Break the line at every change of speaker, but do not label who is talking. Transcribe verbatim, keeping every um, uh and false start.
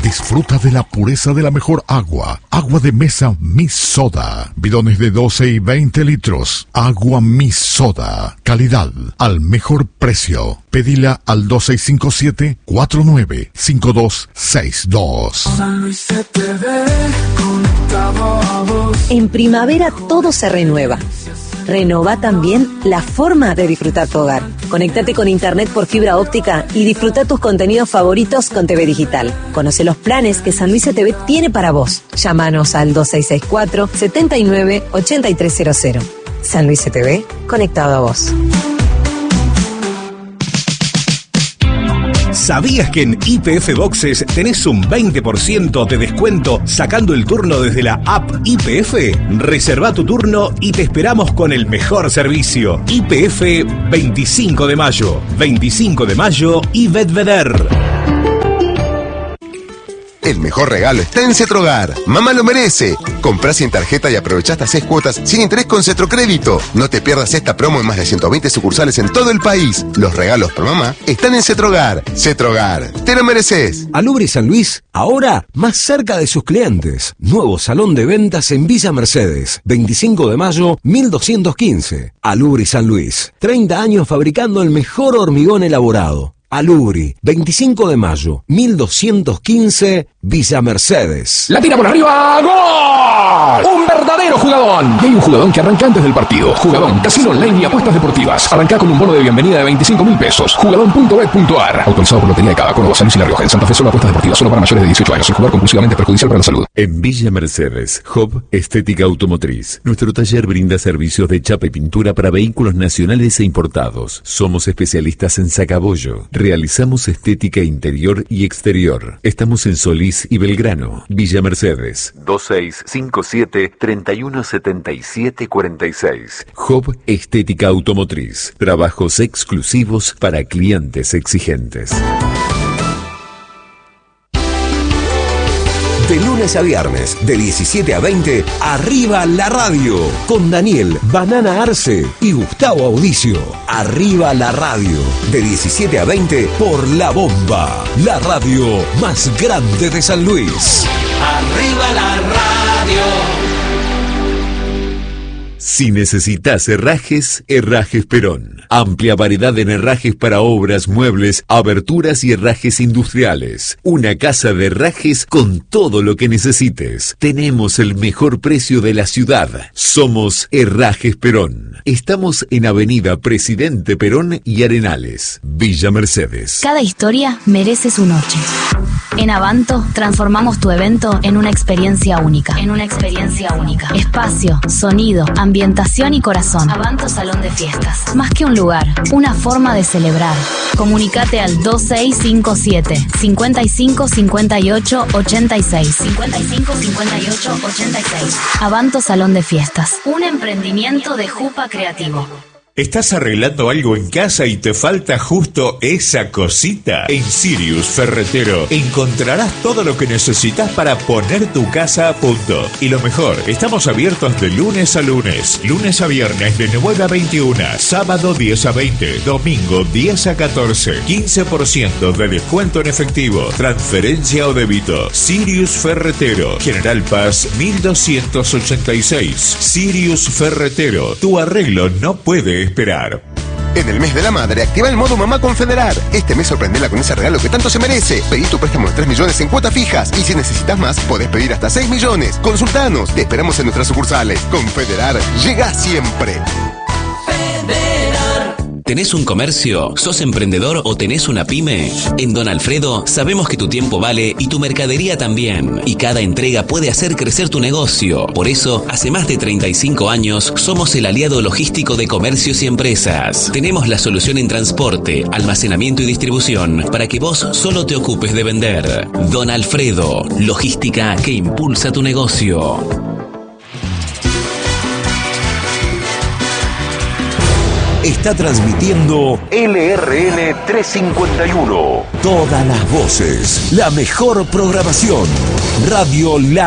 Disfruta de la pureza de la mejor agua. Agua de mesa Mi Soda. Bidones de doce y veinte litros. Agua Mi Soda. Calidad al mejor precio. Pedila al dos seis cinco siete, cuatro nueve cinco dos seis dos.
San Luis se te ve conectado a vos.
En primavera todo se renueva. Renova también la forma de disfrutar tu hogar. Conéctate con internet por fibra óptica y disfruta tus contenidos favoritos con T V Digital. Conoce los planes que San Luis C T V tiene para vos. Llámanos al dos seis seis cuatro, siete nueve, ocho tres cero cero. San Luis C T V, conectado a vos.
¿Sabías que en Y P F Boxes tenés un veinte por ciento de descuento sacando el turno desde la app Y P F? Reserva tu turno y te esperamos con el mejor servicio. Y P F veinticinco de mayo. veinticinco de mayo y Bedveder.
El mejor regalo está en Cetrogar. Mamá lo merece. Comprá sin tarjeta y aprovechá hasta seis cuotas sin interés con Cetrocrédito. No te pierdas esta promo en más de ciento veinte sucursales en todo el país. Los regalos por mamá están en Cetrogar. Cetrogar, te lo mereces.
Alubri San Luis, ahora más cerca de sus clientes. Nuevo salón de ventas en Villa Mercedes. veinticinco de mayo, mil doscientos quince. Alubri San Luis. treinta años fabricando el mejor hormigón elaborado. Alubri, veinticinco de mayo, mil doscientos quince, Villa Mercedes.
La tira por arriba, ¡gol! ¡Un verdadero jugadón! Y hay un jugadón que arranca antes del partido. Jugadón, casino online y apuestas deportivas. Arranca con un bono de bienvenida de veinticinco mil pesos. Jugadón punto bet punto ar. Autorizado por Lotería de Cava, Córdoba, San Luis y La Rioja. En Santa Fe solo apuestas deportivas, solo para mayores de dieciocho años. El jugar compulsivamente es perjudicial para la salud.
En Villa Mercedes, Hub Estética Automotriz. Nuestro taller brinda servicios de chapa y pintura para vehículos nacionales e importados. Somos especialistas en sacabollo. Realizamos estética interior y exterior. Estamos en Solís y Belgrano. Villa Mercedes. dos seis cinco siete, tres uno siete siete cuatro seis. Hub Estética Automotriz. Trabajos exclusivos para clientes exigentes.
De lunes a viernes, de diecisiete a veinte, Arriba la Radio, con Daniel Banana Arce y Gustavo Audicio. Arriba la Radio, de diecisiete a veinte, por La Bomba, la radio más grande de San Luis.
Arriba la Radio.
Si necesitas herrajes, Herrajes Perón. Amplia variedad en herrajes para obras, muebles, aberturas y herrajes industriales. Una casa de herrajes con todo lo que necesites. Tenemos el mejor precio de la ciudad. Somos Herrajes Perón. Estamos en Avenida Presidente Perón y Arenales, Villa Mercedes.
Cada historia merece su noche. En Avanto transformamos tu evento en una experiencia única. En una experiencia única. Espacio, sonido, ambientación y corazón. Avanto Salón de Fiestas. Más que un lugar, una forma de celebrar. Comunicate al dos seis cinco siete, cinco cinco cinco ocho, ocho seis. cinco cinco cinco ocho, ocho seis. Avanto Salón de Fiestas. Un emprendimiento de Jupa Creativo.
¿Estás arreglando algo en casa y te falta justo esa cosita? En Sirius Ferretero encontrarás todo lo que necesitas para poner tu casa a punto. Y lo mejor, estamos abiertos de lunes a lunes, lunes a viernes de nueve a veintiuno, sábado diez a veinte, domingo diez a catorce, quince por ciento de descuento en efectivo, transferencia o débito. Sirius Ferretero, General Paz mil doscientos ochenta y seis. Sirius Ferretero, tu arreglo no puede esperar.
En el mes de la madre, activa el modo Mamá Confederar. Este mes sorprendela con ese regalo que tanto se merece. Pedí tu préstamo de tres millones en cuotas fijas. Y si necesitas más, podés pedir hasta seis millones. Consultanos. Te esperamos en nuestras sucursales. Confederar llega siempre.
¿Tenés un comercio? ¿Sos emprendedor o tenés una pyme? En Don Alfredo sabemos que tu tiempo vale y tu mercadería también. Y cada entrega puede hacer crecer tu negocio. Por eso, hace más de treinta y cinco años, somos el aliado logístico de comercios y empresas. Tenemos la solución en transporte, almacenamiento y distribución para que vos solo te ocupes de vender. Don Alfredo, logística que impulsa tu negocio.
Está transmitiendo L R N trescientos cincuenta y uno. Todas las voces, la mejor programación. Radio La